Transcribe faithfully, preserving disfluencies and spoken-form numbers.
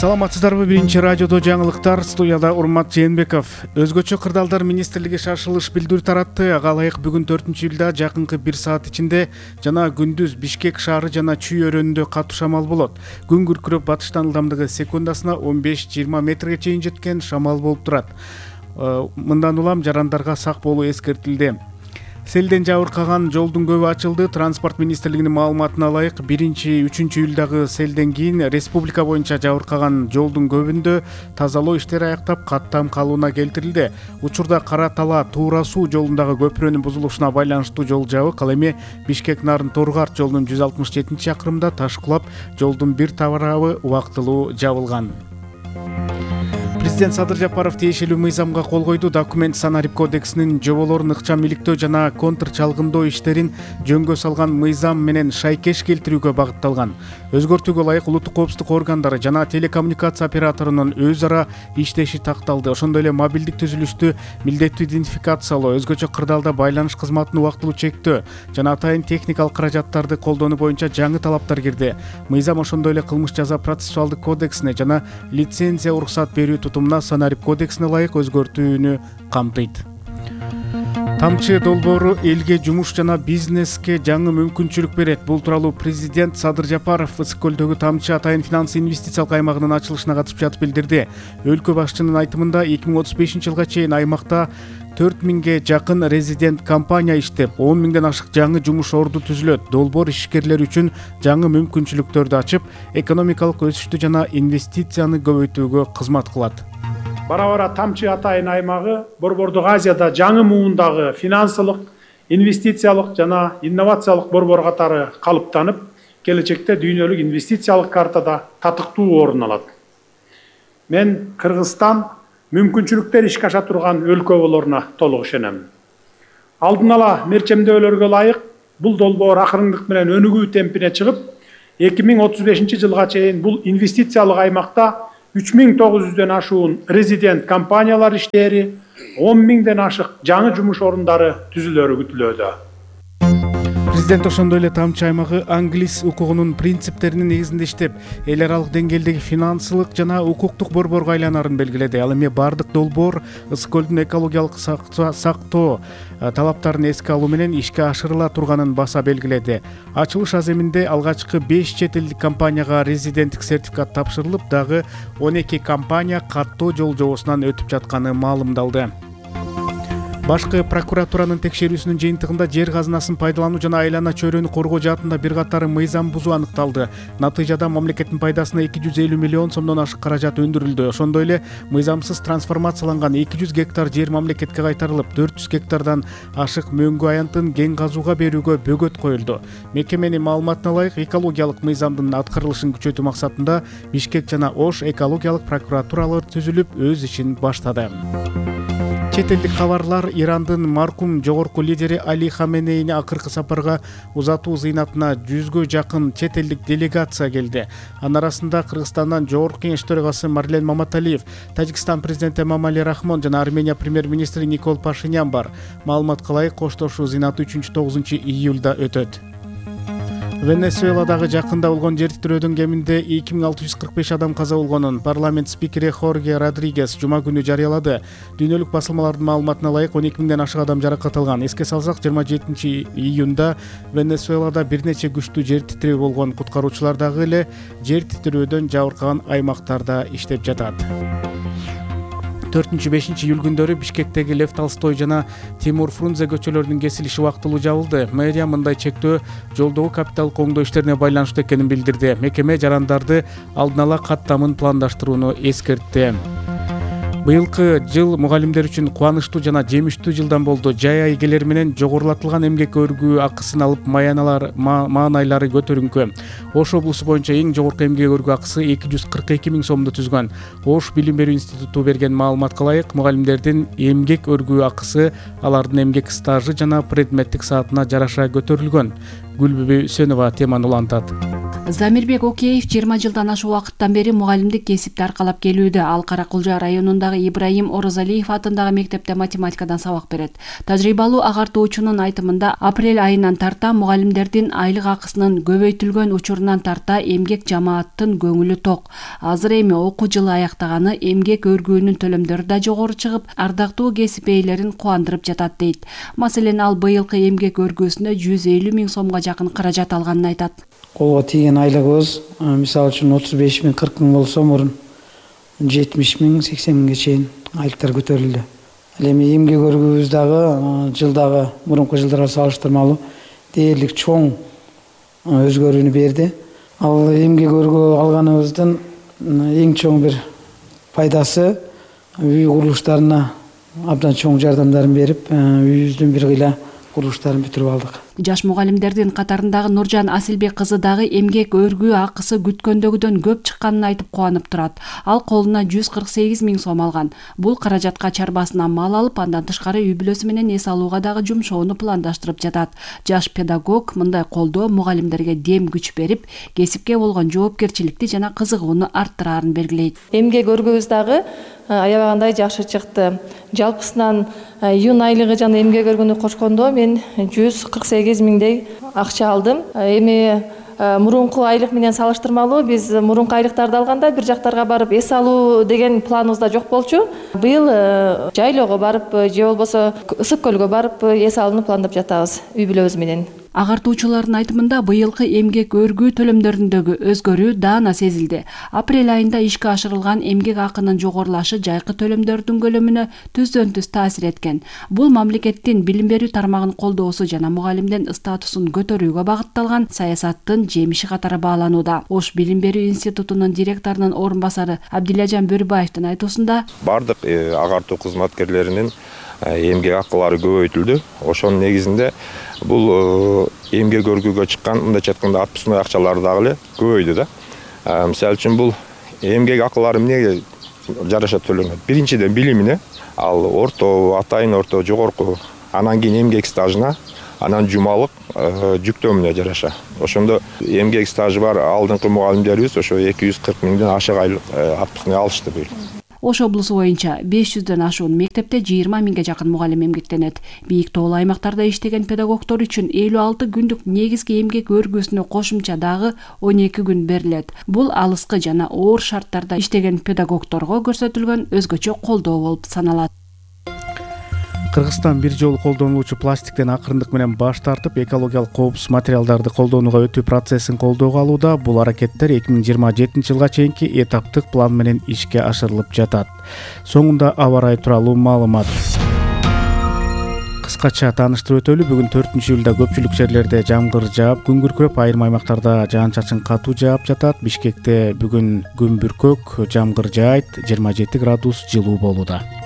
Саламатсыздарбы, биринчи радиодо жаңылыктар, студияда Урмат Жээнбеков. Өзгөчө кырдаалдар министрлиги шашылыш билдирүү таратты. Ага ылайык бүгүн төртүнчү июлда жакынкы бир саат ичинде жана күндүз Бишкек шаары жана Чүй өрөөнүндө катуу шамал болот. Күн күркүрөп батыштан ылдамдыгы секундасына он беш жыйырма метрге чейин жеткен шамал болуп турат. Мындан улам жарандарга сак болуу эскертилди. Селден жабыркаган жолдун көбү ачылды. Транспорт министрлигинин маалыматына ылайык биринчи үчүнчү июлдагы селден кийин республика боюнча жабыркаган жолдун көбүндө тазалоо иштери аяктап каттам калууна келтирилди. Учурда Кара Тала Туура Суу жолундагы көпүрөнүн бузулушуна байланыштуу жол жабык. Ал эми Бишкек Нарын Торгарт жолунун жүз алтымыш жетинчи чакырымында таш кулап, жолдун бир тарабы убактылуу жабылган. Президент Садыр Жапаров тиешелүү мыйзамга кол койду. Документ Санарип кодексинин жоболорун ыкчам иликтөө жана контр чалгындоо иштерин жөнгө салган мыйзам менен шайкеш келтирүүгө багытталган. Өзгөртүүгө ылайык улуттук коопсуздук органдары жана телекоммуникация операторунун өз ара иштеши такталды. Ошондой эле мобилдик түзүлүштү милдеттүү идентификациялоо, өзгөчө кырдаалда байланыш кызматын убактылуу чектөө жана атайын техникалык каражаттарды колдонуу боюнча жаңы талаптар кирди. Мыйзам ошондой эле кылмыш жаза процессуалдык кодексине жана лицензия уруксат берүү тутумуна Санарип кодексине ылайык өзгөртүүнү камтыйт. Тамчы долбоору элге жумуш жана бизнеске жаңы мүмкүнчүлүк берет. Бул тууралуу президент Садыр Жапаров Ысык көлдөгү Тамчы атайын финанс инвестициялык аймагынын ачылышына катышып жатып билдирди. Өлкө башчынын айтымында эки миң отуз бешинчи жылга чейин аймакта төрт миңге жакын резидент компания иштеп, он миңден ашык жаңы жумуш орду түзүлөт. Долбоор ишкерлер үчүн жаңы мүмкүнчүлүктөрдү ачып, экономикалык өсүштү жана инвестицияны көбөйтүүгө кызмат кылат. Бара-бара Тамчы атайын аймагы Борбордук Азияда жаңы муундагы финансылык, инвестициялык жана инновациялык борбор катары калыптанып, келечекте дүйнөлүк инвестициялык картада татыктуу орун алат. Мен Кыргызстан мүмкүнчүлүктөр ишке аша турган өлкө болоруна толук ишенем. Алдын ала мерчемдөөлөргө ылайык бул долбоор акырындык менен өнүгүү темпине чыгып, эки миң отуз бешинчи жылга чейин бул инвестициялык аймакта үч миң тогуз жүздөн ашуун резидент компаниялар иштери, он миңден ашык жаңы жумуш орундары түзүлөрү күтүлүүдө. Президент ошондой эле Тамчы аймагы англис укугунун принциптеринин негизинде иштеп, эл аралык деңгээлдеги финансылык жана укуктук борборго айланарын белгиледи. Ал эми бардык долбоор Ысык көлдүн экологиялык сактоо талаптарын эске алуу менен ишке ашырыла турганын баса белгиледи. Ачылыш аземинде алгачкы беш чет элдик компанияга резиденттик сертификат тапшырылып, дагы он эки компания каттоо жол жобосунан өтүп жатканы маалымдалды. Башкы прокуратуранын текшерүүсүнүн жыйынтыгында жер казынасын пайдалануу жана айлана чөйрөнү коргоо жаатында бир катар мыйзам бузуу аныкталды. Натыйжада мамлекеттин пайдасына эки жүз элүү миллион сомдон ашык каражат өндүрүлдү. Ошондой эле мыйзамсыз трансформацияланган эки жүз гектар жер мамлекетке кайтарылып, төрт жүз гектардан ашык мөңгү аянтын кен казууга берүүгө бөгөт коюлду. Мекеменин маалыматына ылайык, экологиялык мыйзамдын аткарылышын күчөтүү максатында Бишкек жана Ош экологиялык прокуратуралар түзүлүп, өз ишин баштады. Чет элдик кабарлар Ирандын маркум жогорку лидери Али Хаменейни акыркы сапарга узатуу зыйнатына жүзгө жакын чет элдик делегация келди. Анын арасында Кыргызстандан Жогорку Кеңеш төрагасы Марлен Маматалиев, Тажикстан президенти Эмомали Рахмон жана Армения премьер-министри Никол Пашинян бар. Маалыматка ылайык, коштошуу зыйнаты үчүнчү тогузунчу июлда өтөт. Венесуэладагы жакында болгон жер титирөөдөн кеминде эки миң алты жүз кырк беш адам каза болгонун парламент спикери Хорге Родригес жума күнү жарыялады. Дүйнөлүк басылмалардын маалыматына ылайык он эки миңден ашык адам жаракат алган. Эске салсак, жыйырма жетинчи июнда Венесуэлада бир нече күчтүү жер титирөө болгон. Куткаруучулар дагы эле жер титирөөдөн жабыркаган аймактарда иштеп жатат. төртүнчү бешинчи июль күндөрү Бишкектеги Лев Толстой жана Тимур Фрунзе көчөлөрүнүн кесилиши убактылуу жабылды. Мэрия мындай чектөө жолдогу капиталдык оңдоо иштерине байланыштуу экенин билдирди. Мекеме жарандарды алдын ала каттамын пландаштырууну эскертти. Быйылкы жыл мугалимдер үчүн кубанычтуу жана жемиштүү жылдан болду. Жай айгелер менен жогорулатылган эмгек өргүү акысын алып, маяналар, маанайлары көтөрүңкү. Ош облусу боюнча эң жогорку эмгек өргүү акысы эки жүз кырк эки миң сомду түзгөн. Ош билим берүү институту берген маалыматка ылайык, мугалимдердин эмгек өргүү акысы алардын эмгек стажы жана предметтик саатына жараша көтөрүлгөн. Гүлбүбү Үсөнова теманы улантат. Замирбек Океев жыйырма жылдан ашуун убакыттан бери мугалимдик кесипти аркалап келүүдө. Ал Кара Кулжа районундагы Ибраим Орозалиев атындагы мектепте математикадан сабак берет. Тажрыйбалуу агартуучунун айтымында апрель айынан тарта мугалимдердин айлык акысынын көбөйтүлгөн учурунан тарта эмгек жамааттын көңүлү ток. Азыр эми окуу жылы аяктаганы эмгек өргүүнүн төлөмдөрү да жогору чыгып, ардактуу кесип ээлерин кубандырып жатат дейт. Маселен, ал быйылкы эмгек өргүүсүнө жүз элүү миң сомго жакын каражат алганын айтат. Колго тийген айлыгыбыз мисалы үчүн отуз беш миң кырк миң болсо, мурун жетимиш миң сексен миңге чейин айлыктар көтөрүлдү. Ал эми эмгек өргүүбүз дагы жылдагы мурунку жылдарга салыштырмалуу дээрлик чоң өзгөрүүнү берди. Ал эмгек өргөө алганыбыздын эң чоң бир пайдасы үй курулуштарына абдан чоң жардамдарын берип, үйүбүздүн бир кыйла курулуштарын бүтүрүп алдык. Жаш мугалимдердин катарындагы Нуржан Асилбек кызы дагы эмгек өргүү акысы күткөндөгүдөн көп чыкканын айтып кубанып турат. Ал колуна жүз кырк сегиз миң сом алган. Бул каражатка чарбасынан мал алып, андан тышкары үй бүлөсү менен эс алууга дагы жумшоону пландаштырып жатат. Жаш педагог мындай колдоо мугалимдерге дем күч берип, кесипке болгон жоопкерчиликти жана кызыгууну арттыраарын белгилейт. Эмгек өргүүбүз дагы аябагандай жакшы чыкты. Жалпысынан июнь айлыгы жана эмгек өргүүнү кошкондо мен жүз кырк сегиз миңдей акча алдым. Эми мурунку айлык менен салыштырмалуу биз мурунку айлыктарды алганда бир жактарга барып эс алуу деген планыбызда жок болчу. Быйыл жайлоого барып же болбосо Ысык көлгө барып эс алууну пландап жатабыз үй бүлөбүз менен. Агартуучулардын айтымында быйылкы эмгек өргүү төлөмдөрүндөгү өзгөрүү даана сезилди. Апрель айында ишке ашырылган эмгек акынын жогорулашы жайкы төлөмдөрдүн көлөмүнө түздөн түз таасир эткен. Бул мамлекеттин билим берүү тармагын колдоосу жана мугалимдин статусун көтөрүүгө багытталган саясаттын жемиши катары бааланууда. Ош билим берүү институтунун директорунун орун басары Абдилажан Бөрүбаевдин айтуусунда бардык агартуу кызматкерлеринин эмгек акылары көбөйтүлдү. Ошонун негизинде бул эмгек өргүүгө чыккан мындайча айтканда отпускной акчалар дагы эле көбөйдү да. Мисалы үчүн бул эмгек акылары эмнеге жараша төлөнгөн? Биринчиден билимине, ал орто, атайын орто, жогорку, анан кийин эмгек стажына, анан жумалык жүктөмүнө жараша. Ошондо эмгек стажы бар алдыңкы мугалимдерибиз ошо эки жүз кырк миңден ашык айлык отпускной алышты быйыл. Ош облусу боюнча беш жүздөн ашуун мектепте жыйырма миңге жакын мугалим эмгектенет. Бийик тоолуу аймактарда иштеген педагогдор үчүн элүү алты күндүк негизги эмгек өргүүсүнө кошумча дагы он эки күн берилет. Бул алыскы жана оор шарттарда иштеген педагогдорго көрсөтүлгөн өзгөчө колдоо болуп саналат. Кыргызстан бир жолу колдонулуучу пластиктен акырындык менен баш тартып, экологиялык коопсуз материалдарды колдонууга өтүү процессин колдоого алууда. Бул аракеттер эки миң жыйырма жетинчи жылга чейинки этаптык план менен ишке ашырылып жатат. Соңунда аба ырайы тууралуу маалымат. Кыскача тааныштырып өтөлү. Бүгүн төртүнчү июлда көпчүлүк жерлерде жамгыр жаап, күн күркүрөп, айрым аймактарда жаан-чачын катуу жаап жатат. Бишкекте бүгүн күн бүркөк, жамгыр жаайт, жыйырма жети градус жылуу болууда.